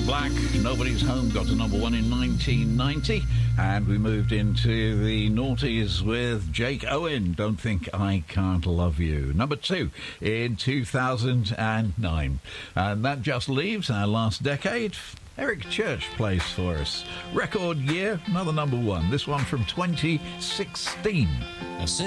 Black, Nobody's Home, got to number one in 1990, and we moved into the noughties with Jake Owen, Don't Think I Can't Love You. Number two in 2009. And that just leaves our last decade. Eric Church plays for us. Record year, another number one. This one from 2016.